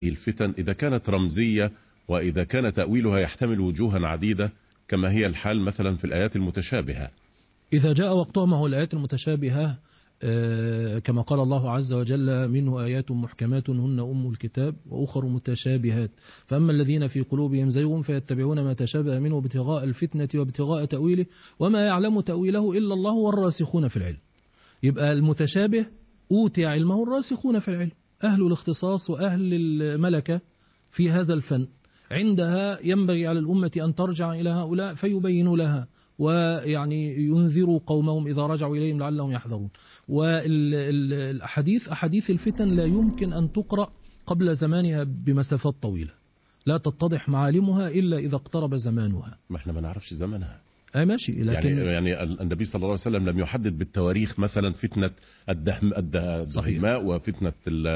الفتن إذا كانت رمزية وإذا كان تأويلها يحتمل وجوها عديدة كما هي الحال مثلا في الآيات المتشابهة؟ إذا جاء وقتها معه الآيات المتشابهة كما قال الله عز وجل: منه آيات محكمات هن أم الكتاب وأخر متشابهات فأما الذين في قلوبهم زيغ فيتبعون ما تشابه منه ابتغاء الفتنة وابتغاء تأويله وما يعلم تأويله إلا الله والراسخون في العلم. يبقى المتشابه أوتي علمه الراسخون في العلم، أهل الاختصاص وأهل الملكة في هذا الفن. عندها ينبغي على الأمة أن ترجع إلى هؤلاء فيبينوا لها، ويعني ينذروا قومهم إذا رجعوا إليهم لعلهم يحذرون. والأحاديث أحاديث الفتن لا يمكن أن تقرأ قبل زمانها بمسافات طويلة، لا تتضح معالمها إلا إذا اقترب زمانها. ما احنا ما نعرفش زمنها. ماشي، لكن يعني النبي صلى الله عليه وسلم لم يحدد بالتواريخ مثلا فتنة الدهماء وفتنة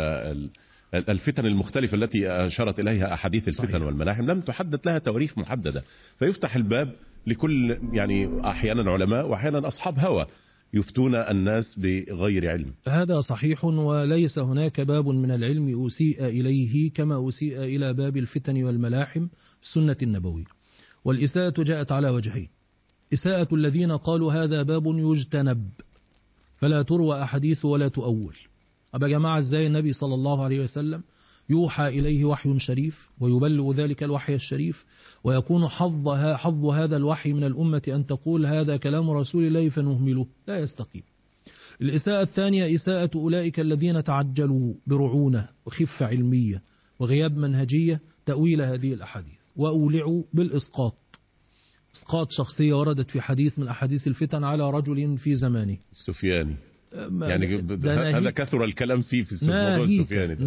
الفتن المختلفة التي أشارت إليها أحاديث الفتن صحيح. والملاحم لم تحدد لها تواريخ محددة، فيفتح الباب لكل يعني أحيانا علماء وأحيانا أصحاب هوى يفتون الناس بغير علم. هذا صحيح، وليس هناك باب من العلم أسيء إليه كما أسيء إلى باب الفتن والملاحم السنة النبوية. والإساءة جاءت على وجهين: إساءة الذين قالوا هذا باب يجتنب فلا تروى أحاديث ولا تؤول. أبا جماعة ازاي النبي صلى الله عليه وسلم يوحى إليه وحي شريف ويبلغ ذلك الوحي الشريف ويكون حظ هذا الوحي من الأمة أن تقول هذا كلام رسول الله فنهمله؟ لا يستقيم. الإساءة الثانية إساءة أولئك الذين تعجلوا برعونة وخفة علمية وغياب منهجية تأويل هذه الأحاديث وأولعوا بالإسقاط. إسقاط شخصية وردت في حديث من أحاديث الفتن على رجل في زمانه، السفياني. يعني هذا كثر الكلام في الموضوع السفياني.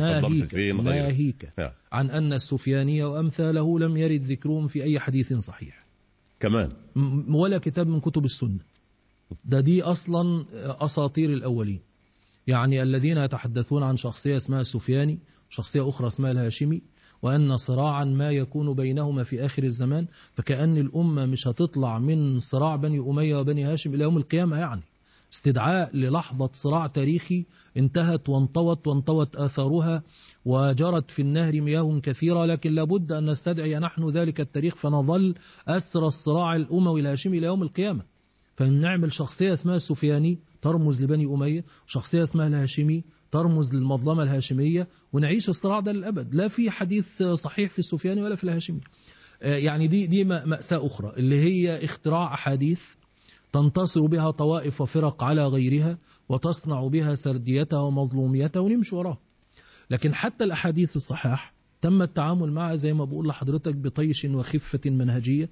ناهيك عن أن السفياني وأمثاله لم يرد ذكرهم في أي حديث صحيح كمان ولا كتاب من كتب السنة. دي أصلا أساطير الأولين، يعني الذين يتحدثون عن شخصية اسمها السفياني وشخصية أخرى اسمها الهاشمي، وأن صراعا ما يكون بينهما في آخر الزمان، فكأن الأمة مش هتطلع من صراع بني أمية وبني هاشم إلى يوم القيامة، يعني استدعاء للحظة صراع تاريخي انتهت وانطوت آثارها وجرت في النهر مياه كثيرة، لكن لابد أن نستدعي نحن ذلك التاريخ فنظل أسر الصراع الأموي الهاشمي إلى يوم القيامة. فنعمل شخصية اسمها السفياني ترمز لبني أمية، وشخصية اسمها الهاشمي ترمز للمظلمة الهاشمية، ونعيش الصراع ده للأبد. لا في حديث صحيح في السفياني ولا في الهاشمي. يعني دي مأساة أخرى، اللي هي اختراع أحاديث تنتصر بها طوائف وفرق على غيرها وتصنع بها سرديتها ومظلوميتها ونمشي وراها. لكن حتى الأحاديث الصحاح تم التعامل معها زي ما بقول لحضرتك بطيش وخفة منهجية،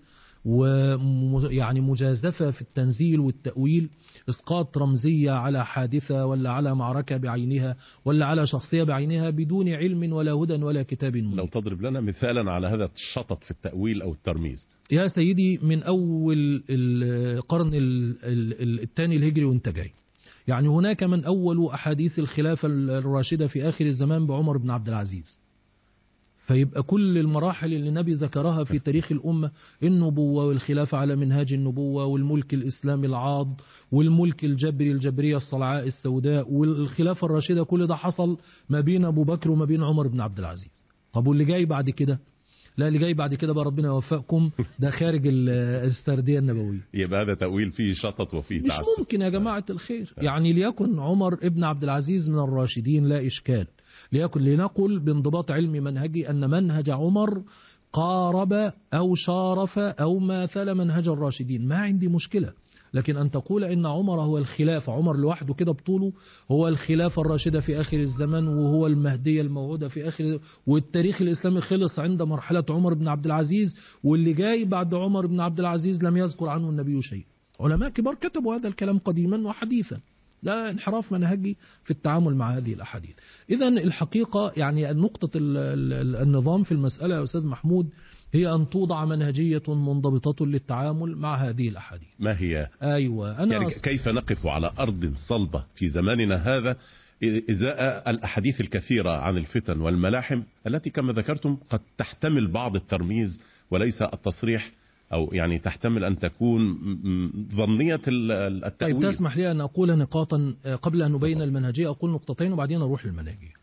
ويعني مجازفة في التنزيل والتأويل، إسقاط رمزية على حادثة ولا على معركة بعينها ولا على شخصية بعينها بدون علم ولا هدى ولا كتاب منير. لو تضرب لنا مثالا على هذا الشطط في التأويل أو الترميز. يا سيدي، من أول القرن الثاني الهجري وانت جاي، يعني هناك من أول أحاديث الخلافة الراشدة في آخر الزمان بعمر بن عبد العزيز. فيبقى كل المراحل اللي النبي ذكرها في تاريخ الأمة، النبوة والخلافة على منهاج النبوة والملك الإسلامي العاض والملك الجبري الجبرية الصلعاء السوداء والخلافة الراشدة، كل ده حصل ما بين أبو بكر وما بين عمر بن عبد العزيز. طب واللي جاي بعد كده؟ لا، اللي جاي بعد كده بقى ربنا يوفقكم، ده خارج السردية النبوية. يبقى هذا تأويل فيه شطط وفيه تعسف. مش ممكن يا جماعة الخير. يعني ليكن عمر ابن عبد العزيز من الراشدين لا إشكال، لنقل بانضباط علمي منهجي أن منهج عمر قارب أو شارف أو ماثل منهج الراشدين، ما عندي مشكلة. لكن أن تقول إن عمر هو الخلافة، عمر لوحده كده بطوله هو الخلافة الراشدة في آخر الزمن وهو المهدية الموعودة في آخر، والتاريخ الإسلامي خلص عند مرحلة عمر بن عبد العزيز، واللي جاي بعد عمر بن عبد العزيز لم يذكر عنه النبي شيء. علماء كبار كتبوا هذا الكلام قديما وحديثا. لا انحراف منهجي في التعامل مع هذه الأحاديث. إذن الحقيقة يعني نقطة النظام في المسألة يا أستاذ محمود هي أن توضع منهجية منضبطة للتعامل مع هذه الأحاديث. ما هي؟ أيوة، يعني كيف نقف على أرض صلبة في زماننا هذا إزاء الأحاديث الكثيرة عن الفتن والملاحم التي كما ذكرتم قد تحتمل بعض الترميز وليس التصريح، أو يعني تحتمل أن تكون ظنية التأويل. طيب تسمح لي أن أقول نقاطا قبل أن نبين المنهجية، أقول نقطتين وبعدين أروح للمنهجية.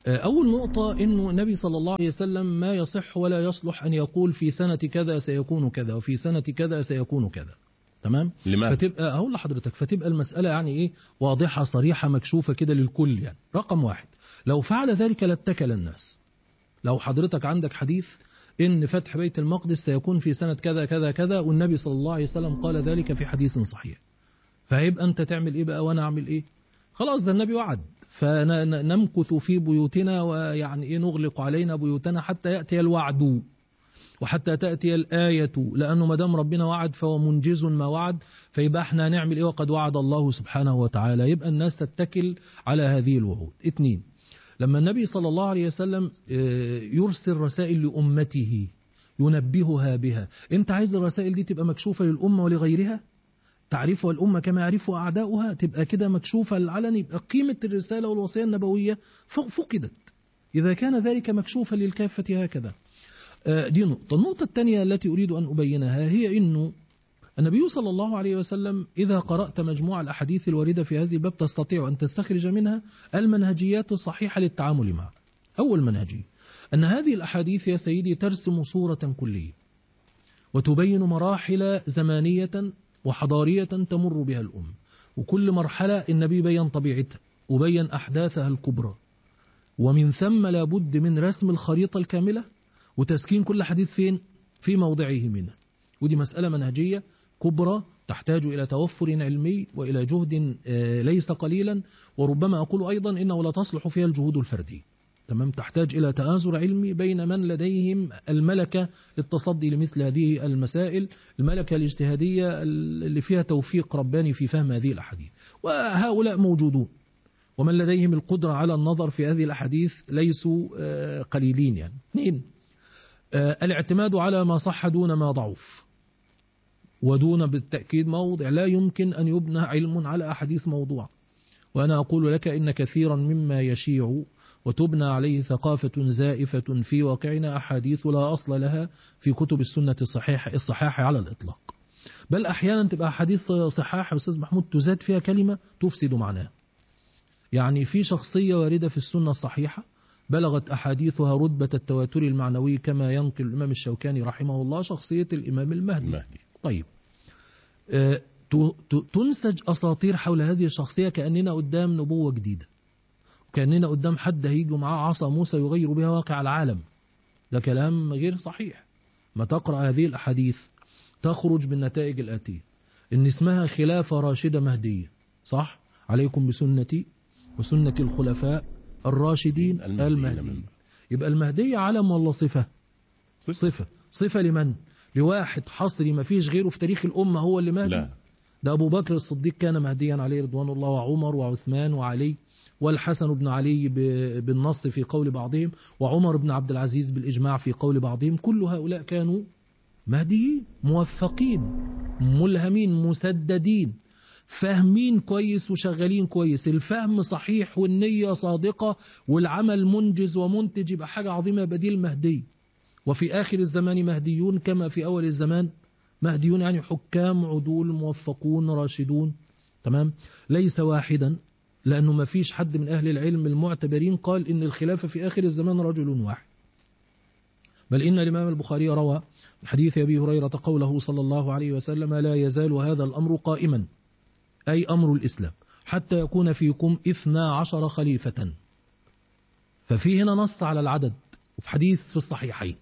أول نقطة إنه النبي صلى الله عليه وسلم ما يصح ولا يصلح أن يقول في سنة كذا سيكون كذا وفي سنة كذا سيكون كذا. تمام؟ لماذا؟ فتبقى أقول لحضرتك فتبقى المسألة يعني إيه واضحة صريحة مكشوفة كده للكل يعني. رقم واحد، لو فعل ذلك لاتكل الناس. لو حضرتك عندك حديث إن فتح بيت المقدس سيكون في سنة كذا كذا كذا والنبي صلى الله عليه وسلم قال ذلك في حديث صحيح، فهيبقى أنت تعمل إيه بقى وأنا أعمل إيه؟ خلاص ده النبي وعد، فنمكث في بيوتنا ويعني إيه نغلق علينا بيوتنا حتى يأتي الوعد وحتى تأتي الآية، لأنه ما دام ربنا وعد فهو منجز ما وعد، فيبقى احنا نعمل إيه وقد وعد الله سبحانه وتعالى. يبقى الناس تتكل على هذه الوعود. 2، لما النبي صلى الله عليه وسلم يرسل رسائل لأمته ينبهها بها، انت عايز الرسائل دي تبقى مكشوفة للأمة ولغيرها، تعرفها الأمة كما يعرفها أعداؤها، تبقى كده مكشوفة للعلن، يبقى قيمة الرسالة والوصية النبوية فقدت إذا كان ذلك مكشوفا للكافة هكذا. دي نقطة. النقطة الثانية التي أريد أن أبينها هي إنه النبي صلى الله عليه وسلم إذا قرأت مجموع الأحاديث الواردة في هذه الباب تستطيع أن تستخرج منها المنهجيات الصحيحة للتعامل معها. أول منهجية أن هذه الأحاديث يا سيدي ترسم صورة كلية وتبين مراحل زمانية وحضارية تمر بها الأمة، وكل مرحلة النبي بيّن طبيعتها وبيّن أحداثها الكبرى، ومن ثم لابد من رسم الخريطة الكاملة وتسكين كل حديث فين؟ في موضعه منه. ودي مسألة منهجية كبرى تحتاج إلى توفر علمي وإلى جهد ليس قليلا، وربما أقول أيضا إنه لا تصلح فيها الجهود الفردية. تمام، تحتاج إلى تآزر علمي بين من لديهم الملكة للتصدي لمثل هذه المسائل، الملكة الاجتهادية اللي فيها توفيق رباني في فهم هذه الأحاديث، وهؤلاء موجودون، ومن لديهم القدرة على النظر في هذه الأحاديث ليسوا قليلين يعني. 2، الاعتماد على ما صح دون ما ضعف، ودون بالتأكيد موضع. لا يمكن أن يبنى علم على أحاديث موضوع، وأنا أقول لك إن كثيرا مما يشيع وتبنى عليه ثقافة زائفة في واقعنا أحاديث لا أصل لها في كتب السنة الصحاحة على الإطلاق، بل أحيانا تبقى أحاديث صحاحة أستاذ محمود تزاد فيها كلمة تفسد معناها. يعني في شخصية واردة في السنة الصحيحة بلغت أحاديثها رتبة التواتر المعنوي كما ينقل الإمام الشوكاني رحمه الله شخصية الإمام المهدي. طيب، تنسج أساطير حول هذه الشخصية كأننا قدام نبوة جديدة، وكأننا قدام حد هيجوا معاه عصا موسى يغير بها واقع العالم. ده كلام غير صحيح. ما تقرأ هذه الأحاديث تخرج بالنتائج الآتية: إن اسمها خلافة راشدة مهدية، صح؟ عليكم بسنتي وسنة الخلفاء الراشدين المهديين. يبقى المهدية علم ولا صفة؟ صفة لمن؟ لواحد حصري ما فيش غيره في تاريخ الأمة هو اللي مهدي؟ لا، ده أبو بكر الصديق كان مهديا عليه رضوان الله، وعمر وعثمان وعلي، والحسن بن علي بالنص في قول بعضهم، وعمر بن عبد العزيز بالإجماع في قول بعضهم. كل هؤلاء كانوا مهديين موفقين ملهمين مسددين، فاهمين كويس وشغالين كويس، الفهم صحيح والنية صادقة والعمل منجز ومنتج، يبقى حاجة عظيمة بديل مهدي. وفي آخر الزمان مهديون كما في أول الزمان مهديون، يعني حكام عدول موفقون راشدون. تمام، ليس واحدا، لأنه ما فيش حد من أهل العلم المعتبرين قال إن الخلافة في آخر الزمان رجل واحد، بل إن الإمام البخاري روى حديث أبي هريرة قوله صلى الله عليه وسلم: لا يزال هذا الأمر قائما، أي أمر الإسلام، حتى يكون فيكم 12 خليفة. ففي هنا نص على العدد، وفي حديث في الصحيحين،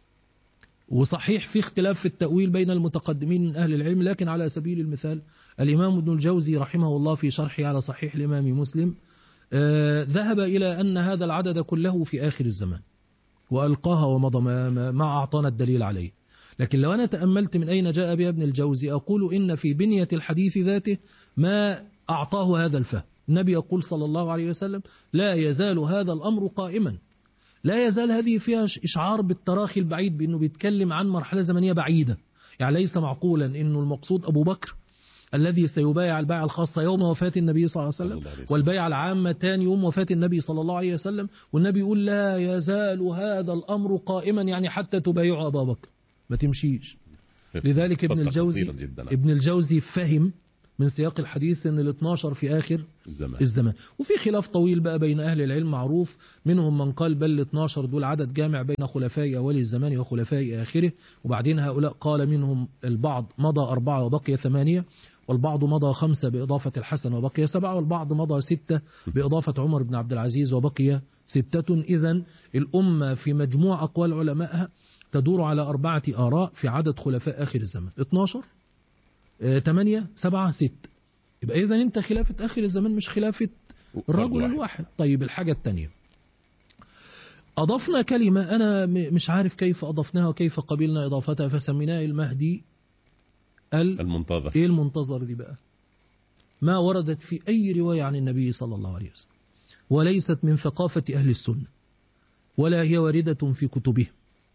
وصحيح في اختلاف في التأويل بين المتقدمين من أهل العلم، لكن على سبيل المثال الإمام ابن الجوزي رحمه الله في شرحه على صحيح الإمام مسلم ذهب إلى أن هذا العدد كله في آخر الزمان، وألقاها ومضى ما أعطانا الدليل عليه. لكن لو أنا تأملت من أين جاء بها ابن الجوزي أقول إن في بنية الحديث ذاته ما أعطاه هذا الفهم. النبي يقول صلى الله عليه وسلم: لا يزال هذا الأمر قائما. لا يزال هذه فيها إشعار بالتراخي البعيد، بأنه بيتكلم عن مرحلة زمنية بعيدة. يعني ليس معقولا أنه المقصود أبو بكر الذي سيبايع البيعة الخاصة يوم وفاة النبي صلى الله عليه وسلم، والبيعة العامة تاني يوم وفاة النبي صلى الله عليه وسلم، والنبي يقول لا يزال هذا الأمر قائما، يعني حتى تبايع أبا بكر، ما تمشيش. لذلك ابن الجوزي فهم من سياق الحديث ان ال12 في آخر الزمان. الزمان. وفي خلاف طويل بقى بين أهل العلم معروف، منهم من قال بل ال12 دول عدد جامع بين خلفاء أول الزمان وخلفاء آخره، وبعدين هؤلاء قال منهم البعض مضى 4 وبقي 8، والبعض مضى 5 بإضافة الحسن وبقي 7، والبعض مضى 6 بإضافة عمر بن عبد العزيز وبقي 6. إذن الأمة في مجموع أقوال علمائها تدور على 4 آراء في عدد خلفاء آخر الزمان: 12، 8، 7، 6. يبقى إذن أنت خلافة آخر الزمان مش خلافة الرجل الواحد. طيب الحاجة الثانية، أضفنا كلمة أنا مش عارف كيف أضفناها وكيف قبلنا إضافتها، فسميناه المهدي المنتظر. إيه المنتظر دي بقى؟ ما وردت في أي رواية عن النبي صلى الله عليه وسلم، وليست من ثقافة أهل السنة، ولا هي واردة في كتبهم،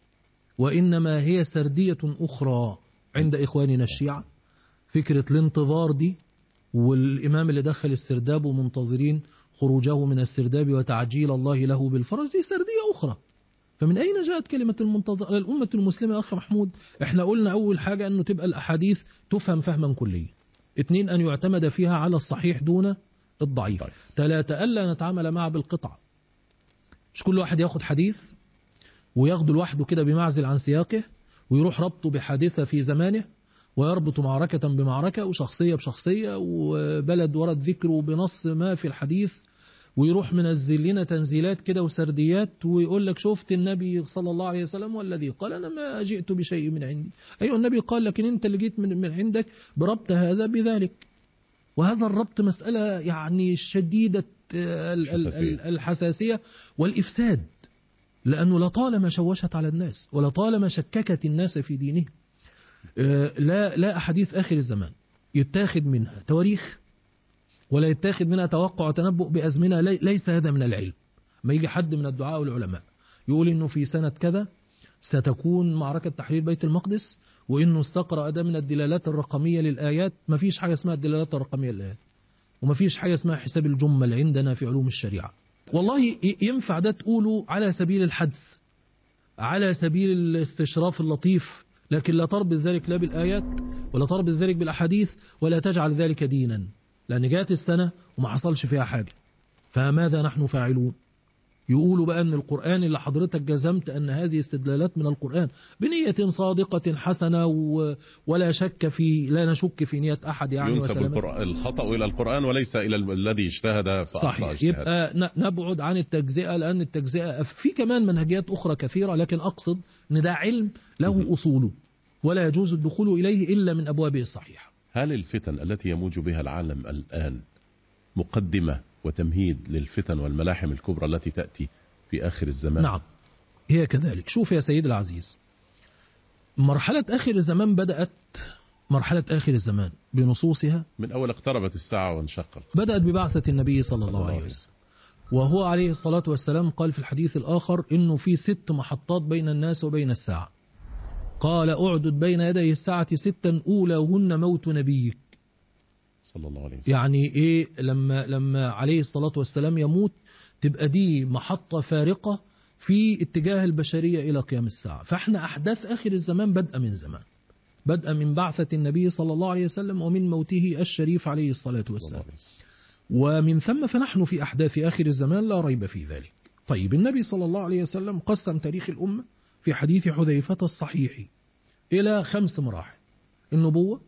وإنما هي سردية أخرى عند إخواننا الشيعة. فكرة الانتظار دي، والإمام اللي دخل السرداب ومنتظرين خروجه من السرداب وتعجيل الله له بالفرج، دي سردية أخرى. فمن أين جاءت كلمة المنتظر الأمة المسلمة أخ محمود؟ احنا قلنا أول حاجة أنه تبقى الأحاديث تفهم فهما كليا. 2 أن يعتمد فيها على الصحيح دون الضعيف. 3 ألا نتعامل معها بالقطع، مش كل واحد ياخد حديث وياخده لوحده كده بمعزل عن سياقه ويروح ربطه بحادثة في زمانه، ويربط معركة بمعركة وشخصية بشخصية وبلد ورد ذكره بنص ما في الحديث، ويروح منزل لنا تنزيلات كده وسرديات ويقول لك شفت النبي صلى الله عليه وسلم والذي قال أنا ما جئت بشيء من عندي. أيوة النبي قال، لكن أنت اللي جيت من عندك بربط هذا بذلك. وهذا الربط مسألة يعني شديدة الحساسية والإفساد، لأنه لطالما شوشت على الناس ولطالما شككت الناس في دينهم. لا أحاديث آخر الزمان يتاخد منها تواريخ، ولا يتاخد منها توقع وتنبؤ بأزمنة، ليس هذا من العلم. ما يجي حد من الدعاء والعلماء يقول إنه في سنة كذا ستكون معركة تحرير بيت المقدس، وإنه استقرأ ده من الدلالات الرقمية للآيات، ما فيش حاجة اسمها الدلالات الرقمية للآيات، وما فيش حاجة اسمها حساب الجمل عندنا في علوم الشريعة. والله ينفع ده تقوله على سبيل الحدس، على سبيل الاستشراف اللطيف، لكن لا تربط ذلك لا بالآيات ولا تربط ذلك بالأحاديث، ولا تجعل ذلك دينا، لأن جاءت السنة وما حصلش فيها حاجة. فماذا نحن فاعلون؟ يقولوا بقى أن القرآن اللي حضرتك جزمت أن هذه استدلالات من القرآن بنية صادقة حسنة ولا شك في، لا نشك في نية أحد يعني، ينسب الخطأ إلى القرآن وليس إلى الذي اجتهد فأخطأ. صحيح. يبقى نبعد عن التجزئة، لأن التجزئة في كمان منهجيات أخرى كثيرة، لكن أقصد أن ده علم له أصوله ولا يجوز الدخول إليه إلا من أبوابه الصحيحة. هل الفتن التي يموج بها العالم الآن مقدمة وتمهيد للفتن والملاحم الكبرى التي تأتي في آخر الزمان؟ نعم هي كذلك. شوف يا سيد العزيز، مرحلة آخر الزمان بدأت، مرحلة آخر الزمان بنصوصها من أول اقتربت الساعة وانشقت، بدأت ببعثة النبي صلى الله عليه وسلم، وهو عليه الصلاة والسلام قال في الحديث الآخر إنه في 6 محطات بين الناس وبين الساعة. قال أعدد بين يدي الساعة 6 أولاهن موت نبيك صلى الله عليه وسلم. يعني إيه؟ لما عليه الصلاة والسلام يموت تبقى دي محطة فارقة في اتجاه البشرية إلى قيام الساعة. فإحنا أحداث آخر الزمان بدأ من زمان، بدأ من بعثة النبي صلى الله عليه وسلم ومن موته الشريف عليه الصلاة والسلام، ومن ثم فنحن في أحداث آخر الزمان لا ريب في ذلك. طيب النبي صلى الله عليه وسلم قسم تاريخ الأمة في حديث حذيفة الصحيح إلى 5 مراحل: النبوة،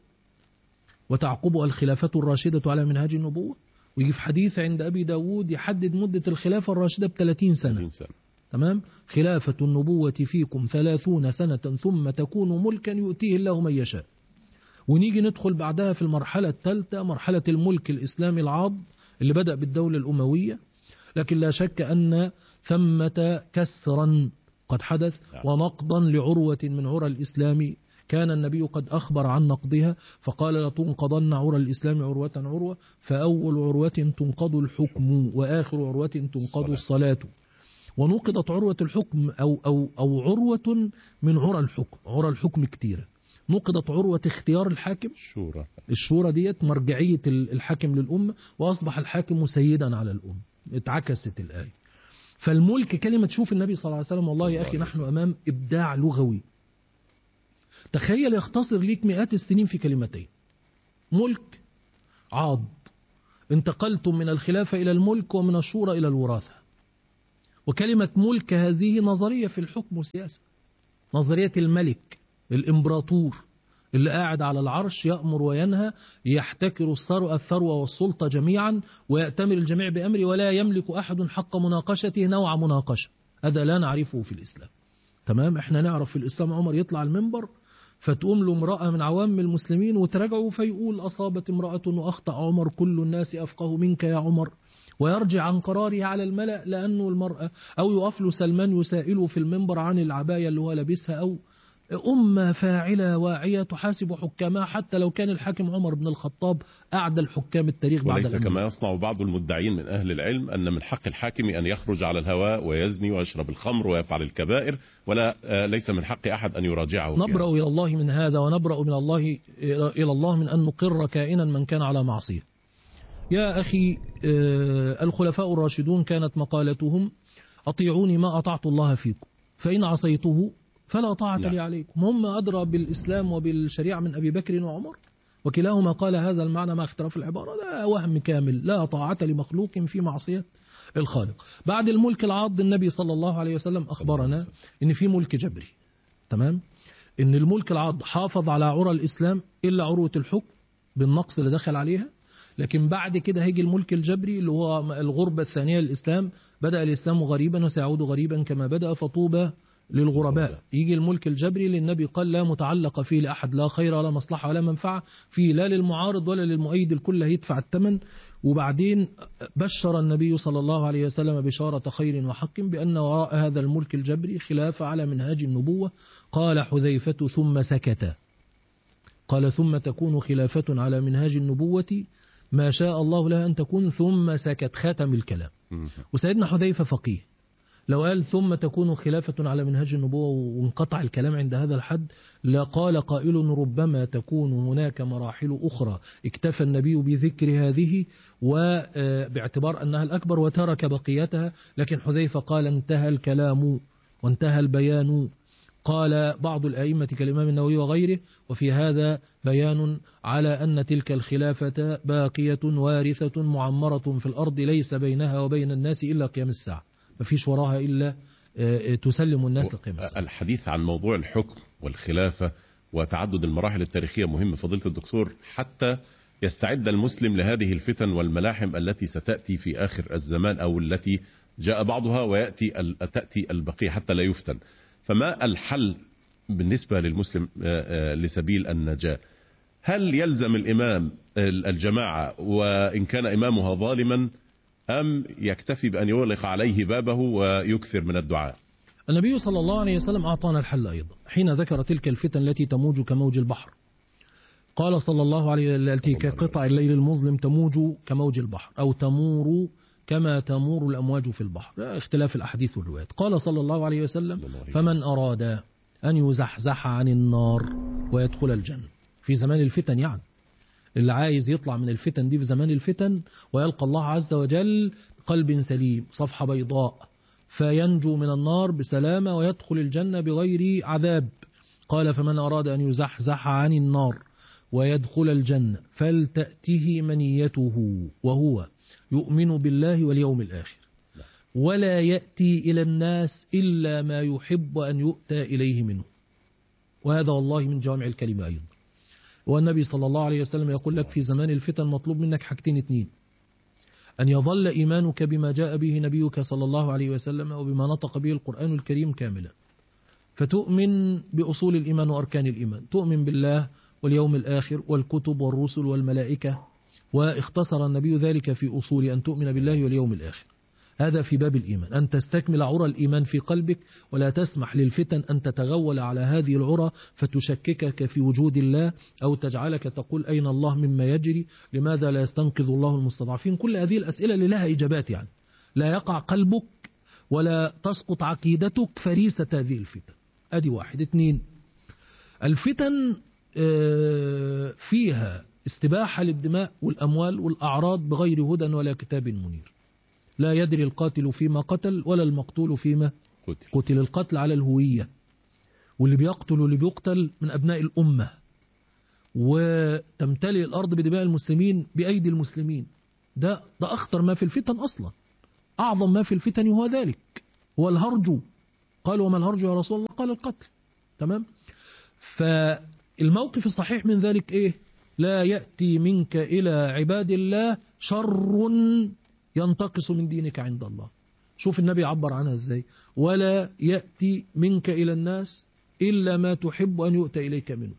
وتعقبها الخلافة الراشدة على منهاج النبوة، ويجي في حديث عند أبي داود يحدد مدة الخلافة الراشدة ب30 سنة. تمام؟ خلافة النبوة فيكم 30 سنة ثم تكون ملكا يؤتيه الله من يشاء. ونيجي ندخل بعدها في المرحلة الثالثة، مرحلة الملك الإسلامي العاض اللي بدأ بالدولة الأموية، لكن لا شك أن ثمة كسرا قد حدث ونقضا لعروة من عرى الإسلام كان النبي قد أخبر عن نقضها، فقال لتنقضن عرى الإسلام عروة عروة، فأول عروة تنقض الحكم وآخر عروة تنقض الصلاة. ونقضت عروة الحكم أو عروة من عرى الحكم. عرى الحكم كتيرة. نقضت عروة اختيار الحاكم، الشورى ديت مرجعية الحاكم للأمة، وأصبح الحاكم سيدا على الأمة. اتعكست الآية. فالملك كلمة، شوف النبي صلى الله عليه وسلم، والله يا أخي نحن أمام إبداع لغوي. تخيل يختصر ليك مئات السنين في كلمتين: ملك عاض. انتقلتم من الخلافة إلى الملك ومن الشورى إلى الوراثة. وكلمة ملك هذه نظرية في الحكم والسياسة، نظرية الملك الإمبراطور اللي قاعد على العرش يأمر وينهى، يحتكر الثروة والسلطة جميعا ويأتمر الجميع بأمره، ولا يملك أحد حق مناقشته نوع مناقشة. هذا لا نعرفه في الإسلام. تمام. احنا نعرف في الإسلام عمر يطلع المنبر فتقوم له امرأة من عوام المسلمين وتراجعه فيقول أصابت امرأة وأخطأ عمر، كل الناس أفقه منك يا عمر، ويرجع عن قراره على الملأ لأنه المرأة، أو يقف له سلمان يسائله في المنبر عن العباية اللي هو لابسها، أو أمة فاعلة واعية تحاسب حكامها، حتى لو كان الحاكم عمر بن الخطاب أعدى الحكام التاريخ بعد وليس كما يصنع بعض المدعين من أهل العلم أن من حق الحاكم أن يخرج على الهواء ويزني ويشرب الخمر ويفعل الكبائر، ولا ليس من حق أحد أن يراجعه. نبرأ إلى الله من هذا، ونبرأ من الله إلى الله من أن نقر كائنا من كان على معصية. يا أخي، الخلفاء الراشدون كانت مقالتهم أطيعوني ما أطعت الله فيكم، فإن عصيته فلا طاعة لي عليكم. هم أدرى بالإسلام وبالشريعة من أبي بكر وعمر، وكلاهما قال هذا المعنى مع اختلاف العبارة. ده وهم كامل، لا طاعة لمخلوق في معصية الخالق. بعد الملك العاض النبي صلى الله عليه وسلم أخبرنا إن في ملك جبري. تمام. إن الملك العاض حافظ على عرى الإسلام إلا عروة الحكم بالنقص اللي دخل عليها، لكن بعد كده هيجي الملك الجبري اللي هو الغربة الثانية للإسلام. بدأ الإسلام غريبا وسيعود غريبا كما بدأ، فطوبى للغرباء. يجي الملك الجبري للنبي قال لا متعلق فيه لأحد، لا خير ولا مصلحة ولا منفعة فيه، لا للمعارض ولا للمؤيد، الكل هيدفع الثمن. وبعدين بشر النبي صلى الله عليه وسلم بشارة خير وحق بأن وراء هذا الملك الجبري خلافة على منهاج النبوة. قال حذيفة ثم سكت، قال ثم تكون خلافة على منهاج النبوة ما شاء الله لها أن تكون، ثم سكت، ختم الكلام. وسيدنا حذيفة فقيه، لو قال ثم تكون خلافة على منهج النبوة وانقطع الكلام عند هذا الحد، لقال قائل ربما تكون هناك مراحل أخرى اكتفى النبي بذكر هذه وباعتبار أنها الأكبر وترك بقيتها. لكن حذيفة قال انتهى الكلام وانتهى البيان. قال بعض الأئمة كالإمام النووي وغيره وفي هذا بيان على أن تلك الخلافة باقية وارثة معمرة في الأرض، ليس بينها وبين الناس إلا قيام الساعة، ما فيش وراها إلا تسلم الناس لقيام الساعة. الحديث عن موضوع الحكم والخلافة وتعدد المراحل التاريخية مهم فضيلة الدكتور، حتى يستعد المسلم لهذه الفتن والملاحم التي ستأتي في آخر الزمان، أو التي جاء بعضها وتأتي البقية حتى لا يفتن. فما الحل بالنسبة للمسلم لسبيل النجاة؟ هل يلزم الإمام الجماعة وإن كان إمامها ظالما، أم يكتفي بأن يغلق عليه بابه ويكثر من الدعاء؟ النبي صلى الله عليه وسلم أعطانا الحل أيضا حين ذكر تلك الفتن التي تموج كموج البحر. قال صلى الله عليه وسلم التي كقطع الليل المظلم تموج كموج البحر، أو تمور كما تمور الأمواج في البحر، اختلاف الأحاديث والروايات. قال صلى الله عليه وسلم فمن أراد أن يزحزح عن النار ويدخل الجنة في زمان الفتن، يعني اللي عايز يطلع من الفتن دي في زمان الفتن ويلقى الله عز وجل قلب سليم صفحة بيضاء، فينجو من النار بسلامة ويدخل الجنة بغير عذاب. قال فمن أراد أن يزحزح عن النار ويدخل الجنة فلتأته منيته وهو يؤمن بالله واليوم الآخر، ولا يأتي إلى الناس إلا ما يحب أن يؤتى إليه منه. وهذا والله من جوامع الكلمة أيضا. والنبي صلى الله عليه وسلم يقول لك في زمان الفتن مطلوب منك حاجتين اتنين: أن يظل إيمانك بما جاء به نبيك صلى الله عليه وسلم وبما نطق به القرآن الكريم كاملا، فتؤمن بأصول الإيمان وأركان الإيمان، تؤمن بالله واليوم الآخر والكتب والرسل والملائكة، واختصر النبي ذلك في أصول أن تؤمن بالله واليوم الآخر. هذا في باب الإيمان، أن تستكمل عرى الإيمان في قلبك، ولا تسمح للفتن أن تتغول على هذه العرى فتشككك في وجود الله، أو تجعلك تقول أين الله مما يجري، لماذا لا يستنقذ الله المستضعفين. كل هذه الأسئلة اللي لها إجابات، يعني لا يقع قلبك ولا تسقط عقيدتك فريسة هذه الفتن. أدي واحد. اتنين، الفتن فيها استباحة للدماء والأموال والأعراض بغير هدى ولا كتاب منير. لا يدري القاتل فيما قتل ولا المقتول فيما قتل. القتل على الهوية، واللي بيقتل واللي بيقتل من أبناء الأمة، وتمتلئ الأرض بدماء المسلمين بأيدي المسلمين. ده أخطر ما في الفتن أصلا. أعظم ما في الفتن هو ذلك، هو الهرج. قال وما الهرج يا رسول الله؟ قال القتل. تمام. فالموقف الصحيح من ذلك إيه؟ لا يأتي منك إلى عباد الله شر ينتقص من دينك عند الله. شوف النبي عبر عنها إزاي: ولا يأتي منك إلى الناس إلا ما تحب أن يؤتى إليك منه.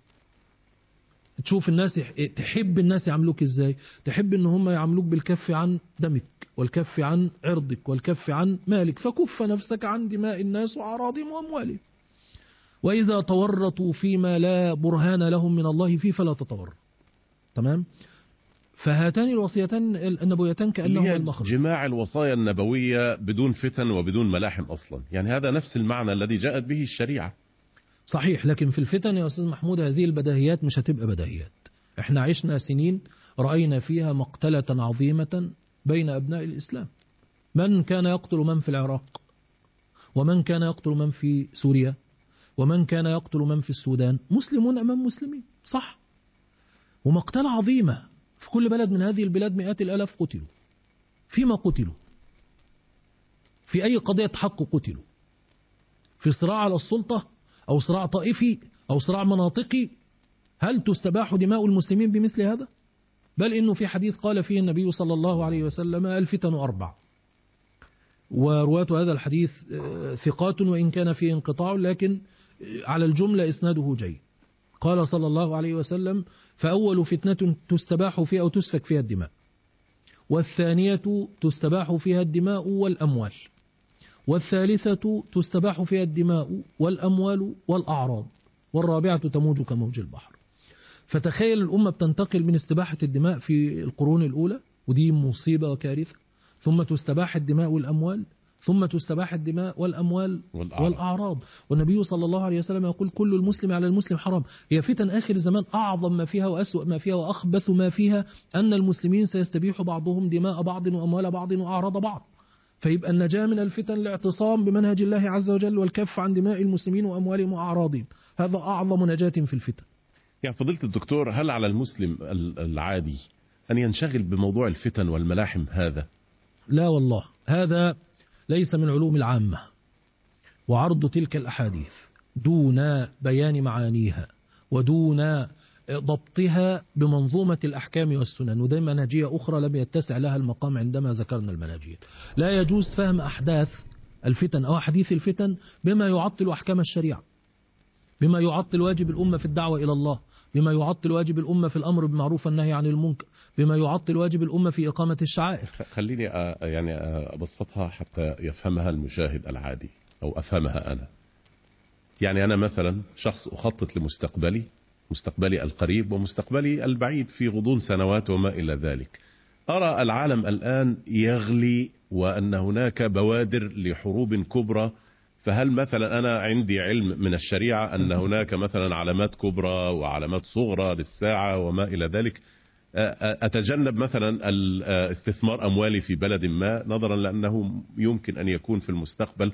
تشوف الناس، تحب الناس يعملوك إزاي؟ تحب إن هم يعملوك بالكف عن دمك، والكف عن عرضك، والكف عن مالك، فكف نفسك عن دماء الناس وأعراضهم وأموالهم. وإذا تورطوا فيما لا برهان لهم من الله فيه فلا تتورط. تمام. فهاتان الوصيتان النبويتان كأنهما المخرج. جماع الوصايا النبوية بدون فتن وبدون ملاحم أصلا، يعني هذا نفس المعنى الذي جاءت به الشريعة. صحيح، لكن في الفتن يا أستاذ محمود هذه البداهيات مش هتبقى بداهيات. احنا عشنا سنين رأينا فيها مقتلة عظيمة بين أبناء الإسلام. من كان يقتل من في العراق، ومن كان يقتل من في سوريا، ومن كان يقتل من في السودان، مسلمون أمام مسلمين، صح؟ ومقتلة عظيمة في كل بلد من هذه البلاد. مئات الآلاف قتلوا. فيما قتلوا؟ في أي قضية حق قتلوا؟ في صراع على السلطة، أو صراع طائفي، أو صراع مناطقي؟ هل تستباح دماء المسلمين بمثل هذا؟ بل إنه في حديث قال فيه النبي صلى الله عليه وسلم: الفتن 4. ورواة هذا الحديث ثقات وإن كان فيه انقطاع، لكن على الجملة إسناده جيد. قال صلى الله عليه وسلم: فأول فتنة تستباح فيها أو تسفك فيها الدماء، والثانية تستباح فيها الدماء والأموال، والثالثة تستباح فيها الدماء والأموال والأعراض، والرابعة تموج كموج البحر. فتخيل الأمة بتنتقل من استباحة الدماء في القرون الأولى، ودي مصيبة وكارثة، ثم تستباح الدماء والأموال، ثم تستباح الدماء والأموال والأعراض. والنبي صلى الله عليه وسلم يقول: كل المسلم على المسلم حرام. هي فتن آخر الزمان أعظم ما فيها وأسوأ ما فيها وأخبث ما فيها أن المسلمين سيستبيح بعضهم دماء بعض وأموال بعض وأعراض بعض. فيبقى النجاة من الفتن الاعتصام بمنهج الله عز وجل والكف عن دماء المسلمين وأموالهم وأعراضهم. هذا أعظم نجاة في الفتن. يعني فضيلة الدكتور، هل على المسلم العادي أن ينشغل بموضوع الفتن والملاحم هذا؟ لا والله، هذا ليس من علوم العامة. وعرض تلك الأحاديث دون بيان معانيها ودون ضبطها بمنظومة الأحكام والسنن، وده منهجية أخرى لم يتسع لها المقام عندما ذكرنا المنهجية. لا يجوز فهم أحداث الفتن أو حديث الفتن بما يعطل أحكام الشريعة، بما يعطل واجب الأمة في الدعوة إلى الله، بما يعطل واجب الأمة في الأمر بالمعروف والنهي عن المنكر، بما يعطل واجب الأمة في إقامة الشعائر. خليني يعني أبسطها حتى يفهمها المشاهد العادي أو أفهمها أنا. يعني أنا مثلا شخص أخطط لمستقبلي، مستقبلي القريب ومستقبلي البعيد في غضون سنوات وما إلى ذلك. أرى العالم الآن يغلي وأن هناك بوادر لحروب كبرى. فهل مثلا أنا عندي علم من الشريعة أن هناك مثلا علامات كبرى وعلامات صغرى للساعة وما إلى ذلك، أتجنب مثلا استثمار أموالي في بلد ما نظرا لأنه يمكن أن يكون في المستقبل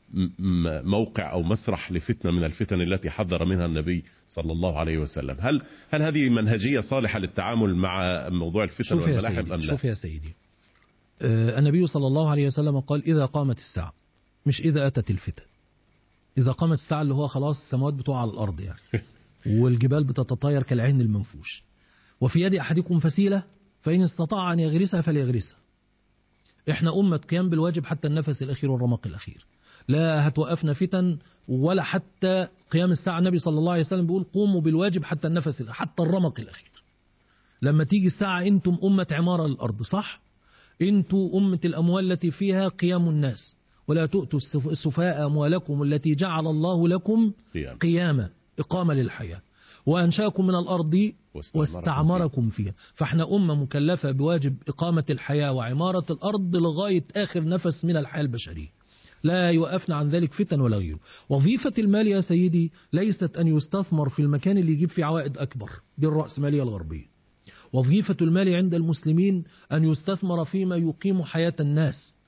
موقع أو مسرح لفتنة من الفتن التي حذر منها النبي صلى الله عليه وسلم؟ هل هذه منهجية صالحة للتعامل مع موضوع الفتن والملاحم أم لا؟ شوف يا سيدي، النبي صلى الله عليه وسلم قال: إذا قامت الساعة، مش إذا أتت الفتن. إذا قامت الساعة اللي هو خلاص السماوات بتقع على الأرض يعني والجبال بتتطاير كالعين المنفوش، وفي يد أحدكم فسيلة فإن استطاع أن يغرسها فليغرسها. إحنا أمة قيام بالواجب حتى النفس الأخير والرمق الأخير. لا هتوقفنا فتن ولا حتى قيام الساعة. النبي صلى الله عليه وسلم بيقول: قوموا بالواجب حتى النفس حتى الرمق الأخير. لما تيجي الساعة أنتم أمة عمارة الأرض، صح؟ أنتم أمة الأموال التي فيها قيام الناس. ولا تؤتوا السفهاء أموالكم التي جعل الله لكم قياما، إقامة للحياة، وأنشاكم من الأرض واستعمركم فيها. فاحنا أمة مكلفة بواجب إقامة الحياة وعمارة الأرض لغاية آخر نفس من الحياة البشرية. لا يوقفنا عن ذلك فتن ولا غيره. وظيفة المال يا سيدي ليست أن يستثمر في المكان اللي يجيب فيه عوائد أكبر، دي الرأسمالية الغربية. وظيفة المال عند المسلمين أن يستثمر فيما يقيم حياة الناس،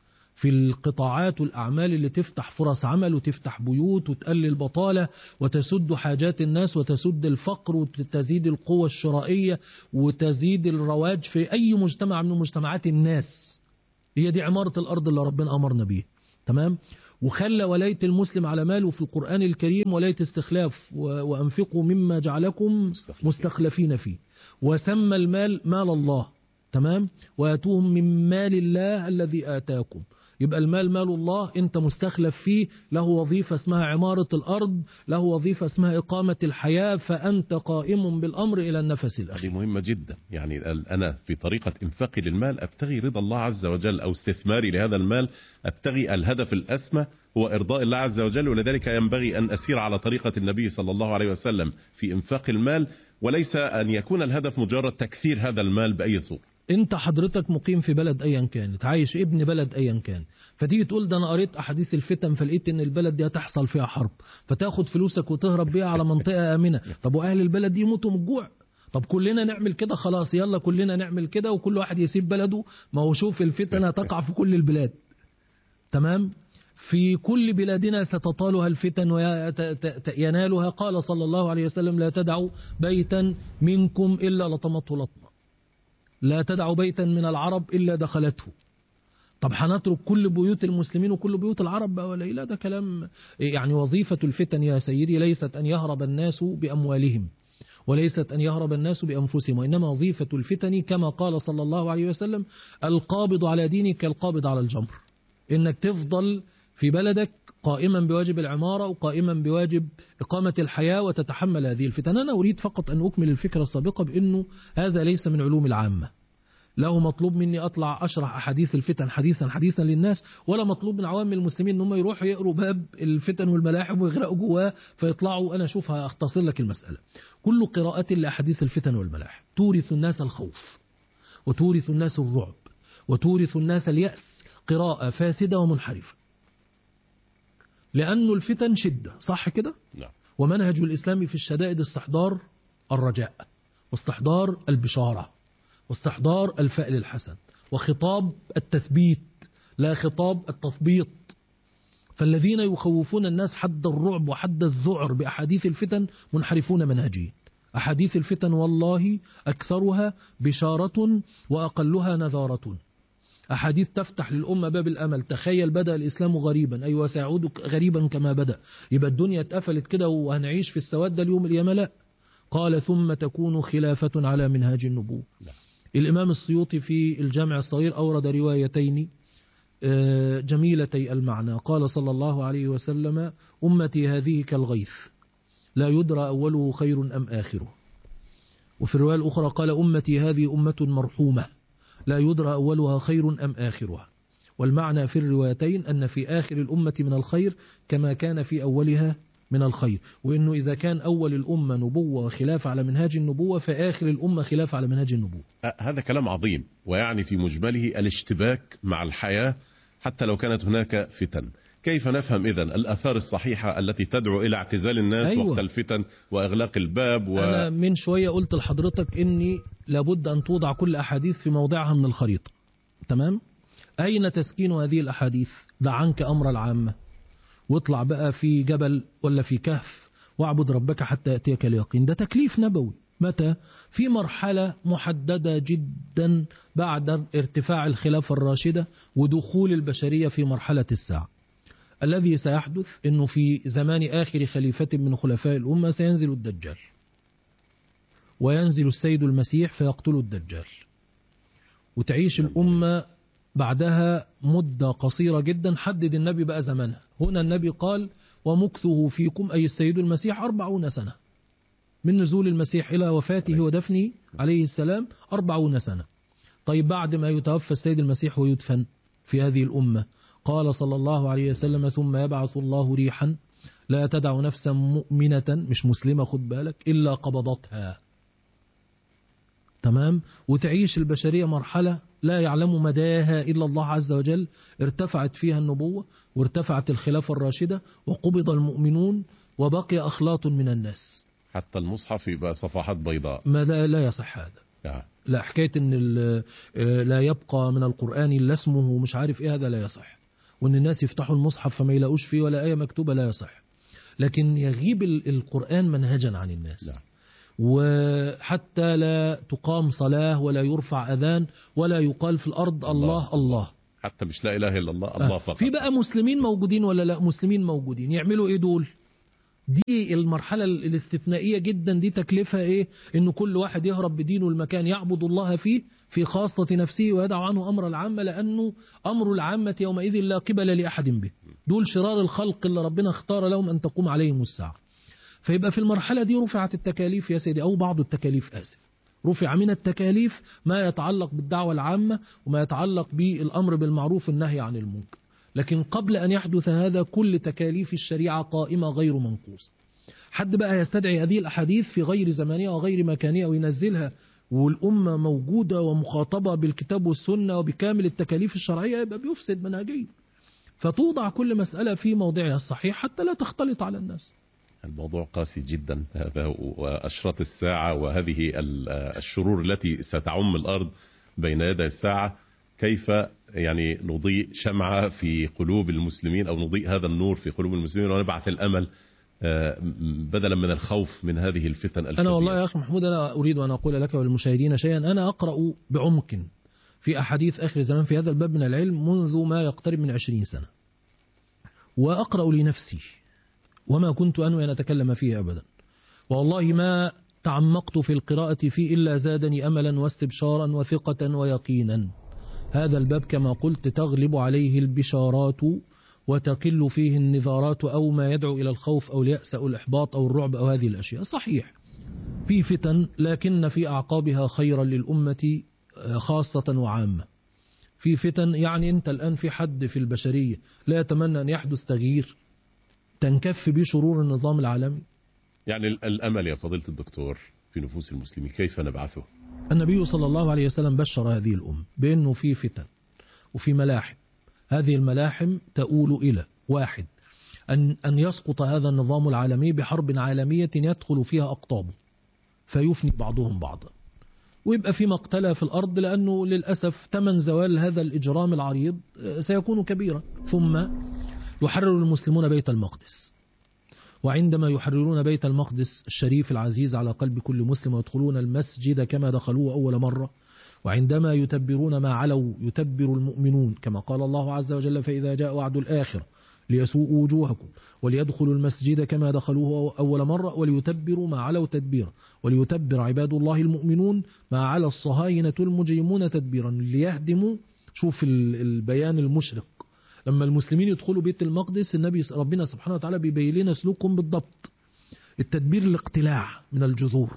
في القطاعات والأعمال اللي تفتح فرص عمل وتفتح بيوت وتقلل البطالة وتسد حاجات الناس وتسد الفقر وتزيد القوة الشرائية وتزيد الرواج في أي مجتمع من مجتمعات الناس. هي دي عمارة الأرض اللي ربنا أمرنا بيه. تمام. وخلى ولاية المسلم على ماله في القرآن الكريم ولاية استخلاف، وأنفقوا مما جعلكم مستخلفين فيه، وسمى المال مال الله. تمام. وآتوهم من مال الله الذي آتاكم. يبقى المال مال الله، انت مستخلف فيه، له وظيفة اسمها عمارة الأرض، له وظيفة اسمها إقامة الحياة، فأنت قائم بالأمر إلى النفس الأخير. هذه مهمة جدا. يعني أنا في طريقة إنفاقي للمال أبتغي رضا الله عز وجل، أو استثماري لهذا المال أبتغي الهدف الأسمى هو إرضاء الله عز وجل. ولذلك ينبغي أن أسير على طريقة النبي صلى الله عليه وسلم في إنفاق المال، وليس أن يكون الهدف مجرد تكثير هذا المال بأي صورة. انت حضرتك مقيم في بلد ايا كانت، عايش ابن بلد ايا كان، فتيجي تقول ده انا قريت احاديث الفتن فلقيت ان البلد دي هتحصل فيها حرب، فتاخد فلوسك وتهرب بيها على منطقة امنة. طب واهل البلد دي يموتوا من الجوع؟ طب كلنا نعمل كده، خلاص يلا كلنا نعمل كده وكل واحد يسيب بلده. ما هو شوف الفتن هتقع في كل البلاد. تمام. في كل بلادنا ستطالها الفتن وينالها. قال صلى الله عليه وسلم لا تدعوا بيتا منكم إلا لطمته لطمة، لا تدعوا بيتا من العرب إلا دخلته. طب هنترك كل بيوت المسلمين وكل بيوت العرب بقى ولا إيه؟ لا، ده كلام. يعني وظيفة الفتن يا سيدي ليست أن يهرب الناس بأموالهم، وليست أن يهرب الناس بأنفسهم، وإنما وظيفة الفتن كما قال صلى الله عليه وسلم القابض على دينك كالقابض على الجمر. إنك تفضل في بلدك قائما بواجب العمارة وقائما بواجب إقامة الحياة وتتحمل هذه الفتن. أنا أريد فقط أن أكمل الفكرة السابقة بأنه هذا ليس من علوم العامة. له مطلوب مني أطلع أشرح أحاديث الفتن حديثا للناس، ولا مطلوب من عوام المسلمين أنهم يروحوا يقروا باب الفتن والملاحم ويغرقوا جواه فيطلعوا. أنا أشوف أختصر لك المسألة. كل قراءة لأحاديث الفتن والملاحم تورث الناس الخوف وتورث الناس الرعب وتورث الناس اليأس، قراءة فاسدة ومنحرفة. لأن الفتن شدة، صح كده؟ نعم. ومنهج الإسلام في الشدائد استحضار الرجاء واستحضار البشارة واستحضار الفأل الحسن وخطاب التثبيت لا خطاب التثبيط. فالذين يخوفون الناس حد الرعب وحد الذعر بأحاديث الفتن منحرفون منهجيا. أحاديث الفتن والله أكثرها بشارة وأقلها نذارة. أحاديث تفتح للأمة باب الأمل. تخيل بدأ الإسلام غريبا، أيوة سيعود غريبا كما بدأ. يبقى الدنيا اتقفلت كده وهنعيش في السواد ده اليوم القيامة؟ لا. قال ثم تكون خلافة على منهاج النبوة. الإمام السيوطي في الجامع الصغير أورد روايتين جميلتي المعنى. قال صلى الله عليه وسلم أمتي هذه كالغيث لا يدرى أوله خير أم آخره. وفي الرواية الأخرى قال أمتي هذه أمة مرحومة لا يدرى أولها خير أم آخرها. والمعنى في الروايتين أن في آخر الأمة من الخير كما كان في أولها من الخير، وإنه إذا كان أول الأمة نبوة وخلاف على منهاج النبوة فآخر الأمة خلاف على منهاج النبوة. هذا كلام عظيم، ويعني في مجمله الاشتباك مع الحياة حتى لو كانت هناك فتن. كيف نفهم إذن الأثار الصحيحة التي تدعو إلى اعتزال الناس أيوة. وقت الفتن وإغلاق الباب أنا من شوية قلت لحضرتك إني لابد أن توضع كل أحاديث في موضعها من الخريطة. تمام؟ أين تسكين هذه الأحاديث؟ دع عنك أمر العامة واطلع بقى في جبل ولا في كهف واعبد ربك حتى يأتيك اليقين. ده تكليف نبوي. متى؟ في مرحلة محددة جدا بعد ارتفاع الخلافة الراشدة ودخول البشرية في مرحلة الساعة. الذي سيحدث أنه في زمان آخر خليفة من خلفاء الأمة سينزل الدجال، وينزل السيد المسيح فيقتل الدجال، وتعيش الأمة بعدها مدة قصيرة جدا. حدد النبي بقى زمانها. هنا النبي قال ومكثه فيكم أي السيد المسيح 40 سنة، من نزول المسيح إلى وفاته ودفنه عليه السلام 40 سنة. طيب بعد ما يتوفى السيد المسيح ويدفن في هذه الأمة قال صلى الله عليه وسلم ثم يبعث الله ريحا لا تدع نفسا مؤمنة مش مسلمة خد بالك إلا قبضتها. تمام. وتعيش البشرية مرحلة لا يعلم مداها إلا الله عز وجل، ارتفعت فيها النبوة وارتفعت الخلافة الراشدة وقبض المؤمنون وبقي أخلاط من الناس. حتى المصحف يبقى صفحات بيضاء. ما لا يصح هذا. لا، حكاية ان لا يبقى من القرآن إلا اسمه مش عارف ايه، هذا لا يصح. وأن الناس يفتحوا المصحف فما يلاقوش فيه ولا آية مكتوبة لا يصح. لكن يغيب القرآن منهجا عن الناس. نعم. وحتى لا تقام صلاة ولا يرفع أذان ولا يقال في الأرض الله الله، حتى مش لا إله إلا الله، الله فقط. في بقى مسلمين موجودين ولا لا؟ مسلمين موجودين، يعملوا إيه دول؟ دي المرحلة الاستثنائية جدا، دي تكلفة إيه؟ إنه كل واحد يهرب بدينه المكان يعبد الله فيه في خاصة نفسه ويدع عنه أمر العامة، لأنه أمر العامة يومئذ لا قبل لأحد به. دول شرار الخلق اللي ربنا اختار لهم أن تقوم عليهم الساعة. فيبقى في المرحلة دي رفعت التكاليف يا سيدي، أو بعض التكاليف آسف، رفع من التكاليف ما يتعلق بالدعوة العامة وما يتعلق بالأمر بالمعروف والنهي عن المنكر. لكن قبل أن يحدث هذا كل تكاليف الشريعة قائمة غير منقوصة. حد بقى يستدعي هذه الأحاديث في غير زمانها وغير مكانها وينزلها والأمة موجودة ومخاطبة بالكتاب والسنة وبكامل التكاليف الشرعية، يبقى بيفسد منهجية. فتوضع كل مسألة في موضعها الصحيح حتى لا تختلط على الناس. الموضوع قاسي جدا هذا، وأشراط الساعة وهذه الشرور التي ستعم الأرض بين يدي الساعة، كيف يعني نضيء شمعة في قلوب المسلمين أو نضيء هذا النور في قلوب المسلمين ونبعث الأمل بدلا من الخوف من هذه الفتن الكبيرة. أنا والله يا أخي محمود أنا أريد أن أقول لك وللمشاهدين شيئا. أنا أقرأ بعمق في أحاديث آخر الزمان في هذا الباب من العلم منذ ما يقترب من 20 سنة، وأقرأ لنفسي وما كنت أنوي أن أتكلم فيه أبدا، والله ما تعمقت في القراءة فيه إلا زادني أملا واستبشارا وثقة ويقينا. هذا الباب كما قلت تغلب عليه البشارات وتقل فيه النذارات أو ما يدعو إلى الخوف أو اليأس أو الإحباط أو الرعب أو هذه الأشياء. صحيح في فتن، لكن في أعقابها خيرا للأمة خاصة وعامة. في فتن يعني أنت الآن في حد في البشرية لا يتمنى أن يحدث تغيير تنكف به شرور النظام العالمي؟ يعني الأمل يا فضيلة الدكتور في نفوس المسلمين كيف نبعثه؟ النبي صلى الله عليه وسلم بشر هذه الأمة بأنه في فتن وفي ملاحم. هذه الملاحم تؤول إلى واحد، أن يسقط هذا النظام العالمي بحرب عالمية يدخل فيها أقطابه فيفني بعضهم بعضا، ويبقى في مقتلة في الأرض، لأنه للأسف ثمن زوال هذا الإجرام العريض سيكون كبيرا. ثم يحرر المسلمون بيت المقدس، وعندما يحررون بيت المقدس الشريف العزيز على قلب كل مسلم ويدخلون المسجد كما دخلوه أول مرة، وعندما يتبرون ما علوا يتبر المؤمنون كما قال الله عز وجل فإذا جاء وعد الآخرة ليسوءوا وجوهكم وليدخلوا المسجد كما دخلوه أول مرة وليتبروا ما علوا تدبيرا وليتبر عباد الله المؤمنون ما على الصهاينة المجرمون تدبيرا ليهدموا. شوف البيان المشرق، لما المسلمين يدخلوا بيت المقدس النبي ربنا سبحانه وتعالى بيبين لنا سلوكهم بالضبط. التدبير الاقتلاع من الجذور،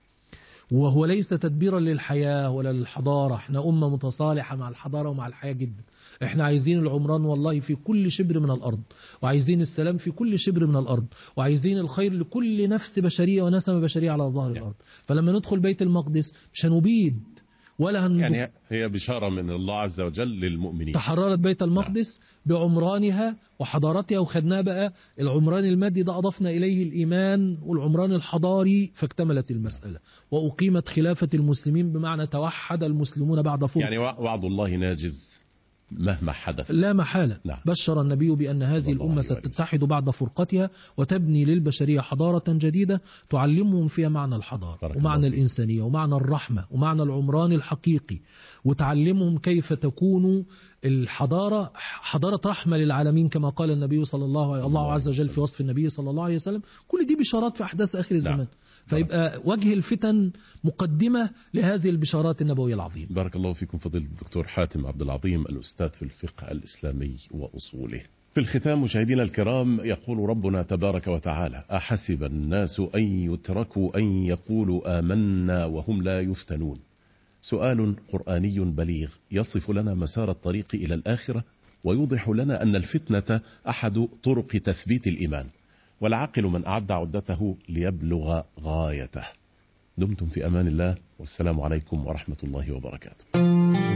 وهو ليس تدبيرا للحياة ولا للحضارة. احنا أمة متصالحة مع الحضارة ومع الحياة جدا. احنا عايزين العمران والله في كل شبر من الأرض، وعايزين السلام في كل شبر من الأرض، وعايزين الخير لكل نفس بشرية ونسمة بشرية على ظهر الأرض. فلما ندخل بيت المقدس مش هنبيد ولا يعني هي بشارة من الله عز وجل للمؤمنين. تحررت بيت المقدس بعمرانها وحضارتها، وخدناه بقى العمران المادي ده أضفنا إليه الإيمان والعمران الحضاري فاكتملت المسألة، وأقيمت خلافة المسلمين بمعنى توحد المسلمون بعد فرق. يعني وعد الله ناجز مهما حدث لا محالة. نعم. بشر النبي بأن هذه الأمة ستتحد بعد فرقتها وتبني للبشرية حضارة جديدة تعلمهم فيها معنى الحضارة ومعنى الإنسانية ومعنى الرحمة ومعنى العمران الحقيقي، وتعلمهم كيف تكون الحضارة حضارة رحمة للعالمين كما قال النبي صلى الله عز وجل في وصف النبي صلى الله عليه وسلم. كل دي بشارات في أحداث آخر الزمان. نعم. فيبقى وجه الفتن مقدمة لهذه البشارات النبوية العظيمة. بارك الله فيكم فضيلة الدكتور حاتم عبد العظيم الأستاذ في الفقه الإسلامي وأصوله. في الختام مشاهدينا الكرام، يقول ربنا تبارك وتعالى: أحسب الناس أن يتركوا أن يقولوا آمنا وهم لا يفتنون. سؤال قرآني بليغ يصف لنا مسار الطريق إلى الآخرة، ويوضح لنا أن الفتنة أحد طرق تثبيت الإيمان، والعاقل من أعد عدته ليبلغ غايته. دمتم في أمان الله، والسلام عليكم ورحمة الله وبركاته.